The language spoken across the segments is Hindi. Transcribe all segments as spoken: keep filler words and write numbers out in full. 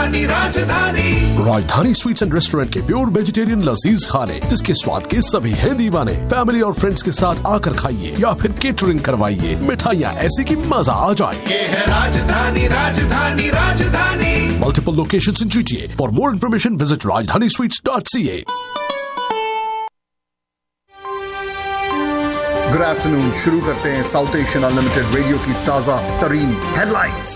राजधानी राजधानी राजधानी स्वीट्स एंड रेस्टोरेंट के प्योर वेजिटेरियन लजीज खाने, जिसके स्वाद के सभी हैं दीवाने। फैमिली और फ्रेंड्स के साथ आकर खाइए या फिर केटरिंग करवाइए। मिठाइयाँ ऐसी कि मजा आ जाए। ये है राजधानी राजधानी राजधानी। Multiple locations in G T A. For more information visit राजधानी स्वीट्स डॉट सी ए। Good afternoon. शुरू करते हैं साउथ एशियन अनलिमिटेड रेडियो की ताजा तरीन headlines.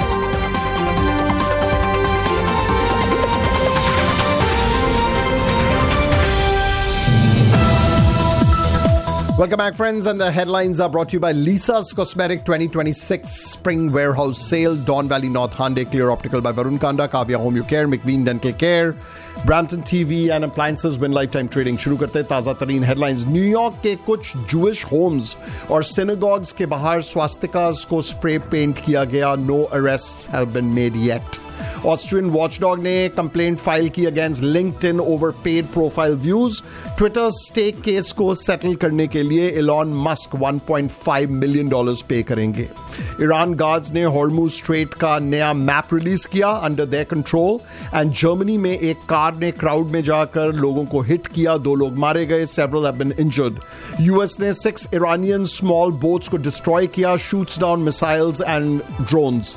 Welcome back, friends, and the headlines are brought to you by Lisa's Cosmetic twenty twenty-six Spring Warehouse Sale, Don Valley North Hyundai, Clear Optical by Varun Kanda, Kavya Home Care, McVeen Dental Care, Brampton T V and Appliances, Win Lifetime Trading। शुरू करते हैं ताज़ा तरीन हेडलाइंस। न्यूयॉर्क के कुछ जूइश होम्स और सिनेगॉग्स के बाहर स्वास्तिकास को स्प्रे पेंट किया गया। No अरेस्ट्स have been made yet. Austrian watchdog ने कंप्लेंट फाइल की against LinkedIn over paid profile views. Twitter stake case को सेटल करने के लिए Elon Musk one point five million dollars पे करेंगे। ईरान गार्ड्स ने हॉर्मुज स्ट्रेट का नया मैप रिलीज किया under their control. And Germany में एक कार ने क्राउड में जाकर लोगों को हिट किया। दो लोग मारे गए, several have been injured. US ने सिक्स इरानियन स्मॉल बोट्स को डिस्ट्रॉय किया, shoots down missiles and drones.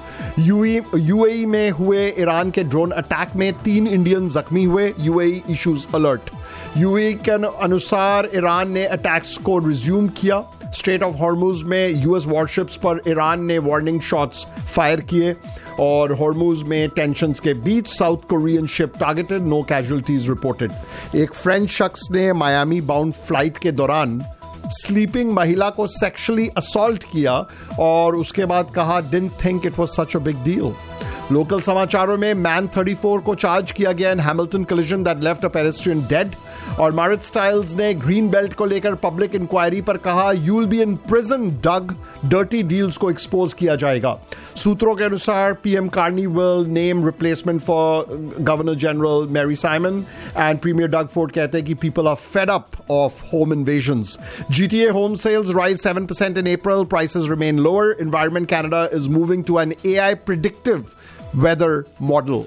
UAE में हुए ईरान के ड्रोन अटैक में तीन इंडियन जख्मी हुए। UAE issues alert. यूएई के अनुसार ईरान ने अटैक्स को रिज्यूम किया। स्ट्रेट ऑफ हॉर्मुज में यूएस वॉरशिप्स पर ईरान ने वार्निंग शॉट्स फायर किए। और हॉर्मुज में टेंशंस के बीच south Korean ship targeted, no casualties reported. एक फ्रेंच शख्स ने मायामी बाउंड फ्लाइट के दौरान स्लीपिंग महिला को सेक्सुअली असॉल्ट किया और उसके बाद कहा, didn't think it was such a big deal. Local समाचारों में मैन थर्टी फोर को चार्ज किया गया इन Hamilton collision that left a pedestrian dead. और मैरिट स्टाइल्स ने ग्रीन बेल्ट को लेकर पब्लिक इंक्वायरी पर कहा, you will be in prison dug, dirty deals को एक्सपोज किया जाएगा। सूत्रों के अनुसार PM Carney will name replacement for governor general Mary Simon and premiere Doug Ford कहते हैं कि people are fed up of home invasions. GTA home sales rise seven percent in April, prices remain lower. Environment Canada is moving to N AI predictive weather model.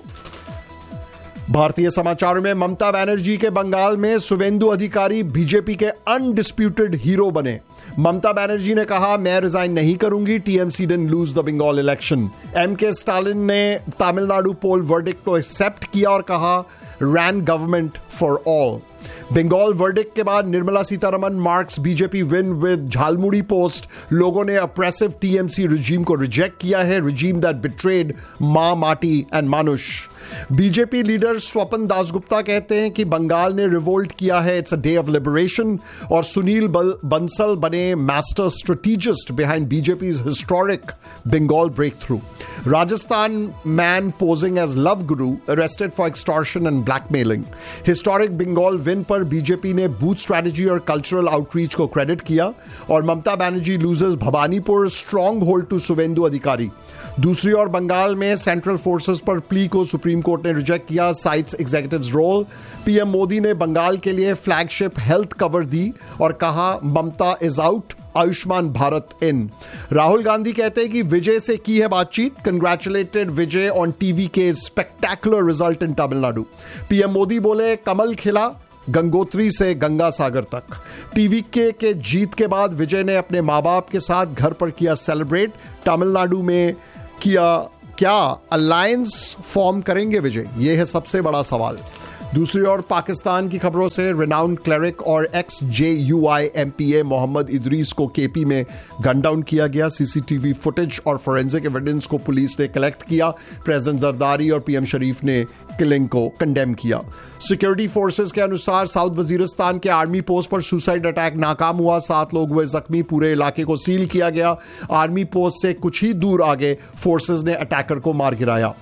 भारतीय समाचारों में ममता बनर्जी के बंगाल में शुवेंदु अधिकारी बीजेपी के अनडिस्प्यूटेड हीरो बने। ममता बनर्जी ने कहा, मैं रिजाइन नहीं करूंगी, TMC didn't lose the Bengal election. M के स्टालिन ने तमिलनाडु पोल वर्डिक्ट को एक्सेप्ट किया और कहा, रैन government for all. Bengal verdict के बाद Nirmala Sitharaman marks BJP win with jhalmuri post. लोगों ने अप्रेसिव टीएमसी रिजीम को रिजेक्ट किया है, रिजीम दैट बिट्रेड मां, माटी एंड मानुष। बीजेपी लीडर स्वपन दासगुप्ता कहते हैं कि बंगाल ने रिवोल्ट किया है, it's a day of liberation. और सुनील बंसल बने master strategist behind BJP's historic Bengal break through. Rajasthan man posing as love Guru arrested for extortion and blackmailing. Historic Bengal win पर बीजेपी ने बूथ स्ट्रैटेजी और कल्चरल आउटरीच को क्रेडिट किया। और Mamata Banerjee loses Bhawanipur, strong hold to Suvendu अधिकारी। दूसरी ओर बंगाल में सेंट्रल फोर्सेस पर प्ली को सुप्रीम कोर्ट ने रिजेक्ट किया, sites executives role. PM Modi ने बंगाल के लिए फ्लैगशिप हेल्थ कवर दी और कहा, ममता इज आउट, आयुष्मान भारत इन। राहुल गांधी कहते हैं कि विजय से की है बातचीत, कंग्रेचुलेटेड विजय ऑन टीवी के spectacular result in Tamil Nadu. PM Modi बोले, कमल खिला गंगोत्री से गंगा सागर तक। टीवी के, के जीत के बाद विजय ने अपने मां बाप के साथ घर पर किया सेलिब्रेट। तमिलनाडु में किया क्या अलायंस फॉर्म करेंगे विजय? यह है सबसे बड़ा सवाल। दूसरी ओर पाकिस्तान की खबरों से रिनाउंड क्लरिक और x JUI MPa Mohammad Idris को केपी में गन डाउन किया गया। सीसीटीवी फुटेज और फोरेंसिक एविडेंस को पुलिस ने कलेक्ट किया। प्रेसिडेंट जरदारी और पीएम शरीफ ने किलिंग को कंडेम किया। सिक्योरिटी फोर्सेस के अनुसार साउथ वजीरिस्तान के आर्मी पोस्ट पर सुसाइड अटैक नाकाम हुआ, सात लोग हुए जख्मी, पूरे इलाके को सील किया गया। आर्मी पोस्ट से कुछ ही दूर आगे फोर्सेस ने अटैकर को मार गिराया।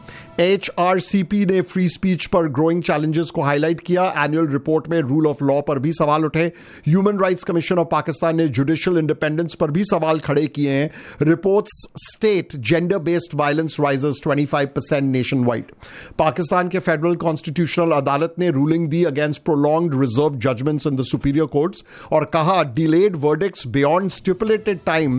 एचआरसीपी ने फ्री स्पीच पर ग्रोइंग चैलेंजेस को हाईलाइट किया। एनुअल रिपोर्ट में रूल ऑफ लॉ पर भी सवाल उठे। Human rights commission of Pakistan ने जुडिशियल इंडिपेंडेंस पर भी सवाल खड़े किए हैं। Reports state gender based violence rises twenty five percent nation wide. Pakistan के फेडरल कॉन्स्टिट्यूशनल अदालत ने ruling the against prolonged reserve judgements in the superior courts और कहा delayed verdicts beyond stipulated time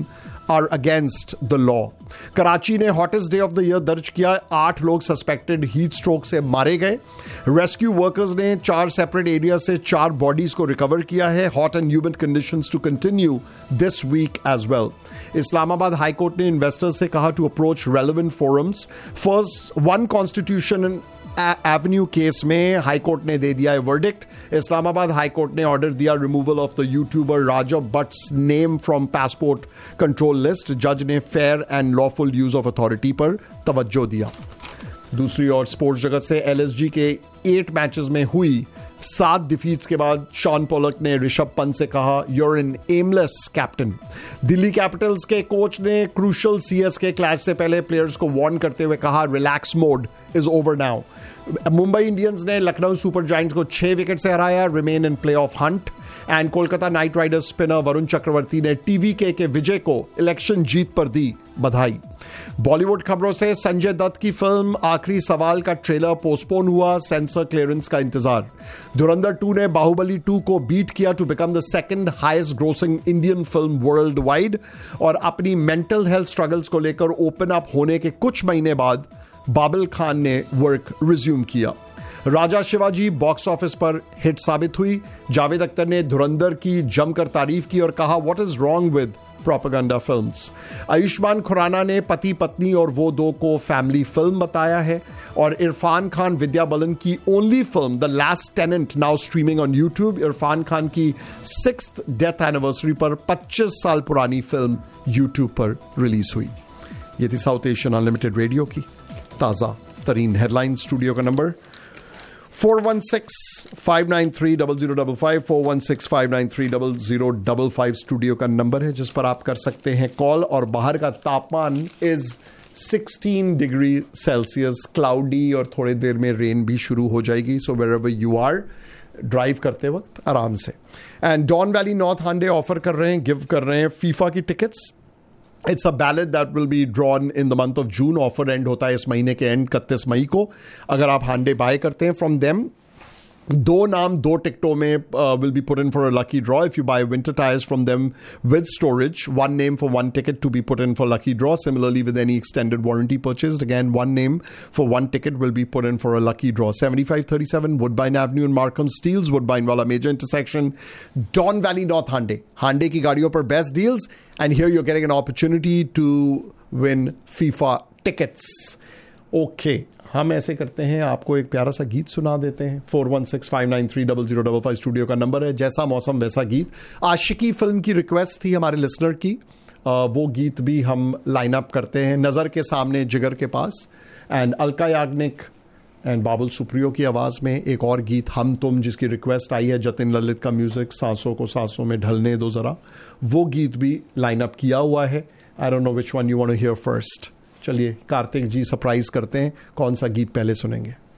are against the law. Karachi ने hottest day of the year दर्ज किया, आठ लोग सस्पेक्टेड हीट स्ट्रोक से मारे गए। रेस्क्यू वर्कर्स ने चार सेपरेट एरिया से चार बॉडीज को रिकवर किया है। Hot and humid conditions to continue this week as well. Islamabad high court ने इन्वेस्टर्स से कहा to approach relevant forums. First one constitution Avenue case में हाई कोर्ट ने दे दिया है वर्डिक्ट। इस्लामाबाद हाई कोर्ट ने ऑर्डर दिया removal of the YouTuber Raja buts name from passport control list. जज ने fair and lawful use of authority पर तवज्जो दिया। दूसरी ओर स्पोर्ट्स जगत से एलएसजी के एट मैचेस में हुई सात डिफीट्स के बाद शॉन पोलक ने ऋषभ पंत से कहा your N aimless captain. Delhi Capitals के कोच ने क्रूशल सीएसके क्लैश से पहले प्लेयर्स को वार्न करते हुए कहा relax mode is over now. Mumbai Indians ने लखनऊ सुपर जायंट्स को छह विकेट से हराया, remain in play of Hunt. And Kolkata night Riders spinner Varun Chakravarthy ने टीवीके के विजय को इलेक्शन जीत पर दी बधाई। बॉलीवुड खबरों से संजय दत्त की फिल्म आखिरी सवाल का ट्रेलर पोस्टपोन हुआ, सेंसर क्लियरेंस का इंतजार। धुरंधर टू ने बाहुबली टू को बीट किया to become the second highest grossing Indian film world wide. और अपनी मेंटल हेल्थ स्ट्रगल्स को लेकर ओपन अप होने के कुछ महीने बाद बाबिल खान ने वर्क रिज्यूम किया। राजा शिवाजी बॉक्स ऑफिस पर हिट साबित हुई। जावेद अख्तर ने धुरंधर की जमकर तारीफ की और कहा what is wrong with propaganda films. Ayushman Khurana ने पति पत्नी और वो दो को फैमिली फिल्म बताया है। और इरफान खान विद्या बालन की only film the last tenant now streaming on YouTube. Irfan Khan की सिक्स्थ डेथ एनिवर्सरी पर पच्चीस साल पुरानी फिल्म यूट्यूब पर रिलीज हुई। ये थी साउथ एशियन अनलिमिटेड रेडियो की ताज़ा तरीन हेडलाइन। स्टूडियो का number four one six five nine three double zero double five, four one six five nine three double zero double five studio का नंबर है जिस पर आप कर सकते हैं कॉल। और बाहर का तापमान is sixteen degree Celsius, cloudy और थोड़ी देर में रेन भी शुरू हो जाएगी। सो वेयरएवर यू आर ड्राइव करते वक्त आराम से। And don valley north Hande offer कर रहे हैं, गिव कर रहे हैं फीफा की tickets. It's a ballot that will be drawn in the month of June. Offer end होता है इस महीने के एंड इकतीस मई को। अगर आप हांडे बाय करते हैं फ्रॉम देम, दो नाम दो टिकटों में will be put in for a lucky draw. If you bye winter tyres from them with storage, one name for one ticket to be put in for lucky draw. Similarly with any extended warranty purchased, again one name for one ticket will be put in for a lucky draw. seventy-five thirty-seven Woodbine Avenue in Markham Steels, Woodbine wala major intersection, Don Valley North Hyundai. Hyundai की गाड़ियों पर best deals, and here you're getting an opportunity to win FIFA tickets. Okay, हम ऐसे करते हैं, आपको एक प्यारा सा गीत सुना देते हैं। Four one six five nine three double zero double five studio का नंबर है। जैसा मौसम वैसा गीत। आशिकी फिल्म की रिक्वेस्ट थी हमारे लिसनर की, आ, वो गीत भी हम लाइन अप करते हैं। नज़र के सामने जिगर के पास, एंड अलका याग्निक एंड बाबुल सुप्रियो की आवाज़ में एक और गीत हम तुम, जिसकी रिक्वेस्ट आई है जतिन ललित का म्यूजिक, सांसों को सांसों में ढलने दो ज़रा, वो गीत भी लाइन अप किया हुआ है। I don't know which one you want to here first. चलिए कार्तिक जी सरप्राइज करते हैं, कौन सा गीत पहले सुनेंगे।